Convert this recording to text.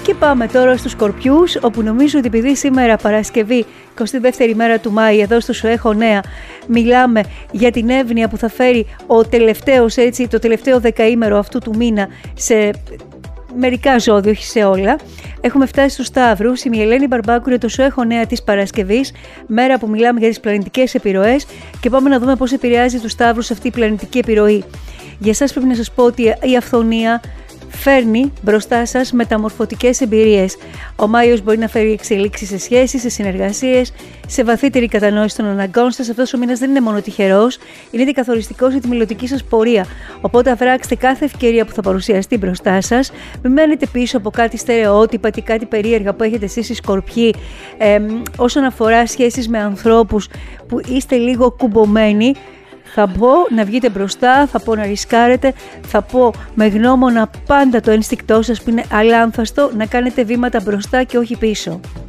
Και πάμε τώρα στους Σκορπιούς, όπου νομίζω ότι επειδή σήμερα Παρασκευή, 22η μέρα του Μάη, εδώ στο Σου Έχω Νέα, μιλάμε για την εύνοια που θα φέρει το τελευταίο δεκαήμερο αυτού του μήνα σε μερικά ζώδια, όχι σε όλα. Έχουμε φτάσει στους Σταύρους. Είμαι η Ελένη Μπαρμπάκου, είναι το Σου Έχω Νέα της Παρασκευής, μέρα που μιλάμε για τις πλανητικές επιρροές, και πάμε να δούμε πώς επηρεάζει τους Σταύρους αυτή η πλανητική επιρροή. Για εσάς πρέπει να σας πω ότι η αυθονία φέρνει μπροστά σας μεταμορφωτικές εμπειρίες. Ο Μάιος μπορεί να φέρει εξελίξεις σε σχέσεις, σε συνεργασίες, σε βαθύτερη κατανόηση των αναγκών σας. Αυτός ο μήνας δεν είναι μόνο τυχερός, είναι και καθοριστικός για τη μελλοντική σας πορεία. Οπότε αδράξτε κάθε ευκαιρία που θα παρουσιαστεί μπροστά σας. Μην μένετε πίσω από κάτι στερεότυπα και κάτι περίεργα που έχετε εσείς οι Σκορπιοί όσον αφορά σχέσεις με ανθρώπους που είστε λίγο κουμπωμένοι. Θα πω να βγείτε μπροστά, θα πω να ρισκάρετε, θα πω με γνώμονα πάντα το ένστικτό σας που είναι αλάνθαστο, να κάνετε βήματα μπροστά και όχι πίσω.